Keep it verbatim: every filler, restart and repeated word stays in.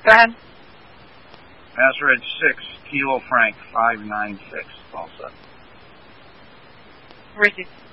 Go ahead. Master Edge six, Kilo Frank five nine six, also. Where's he?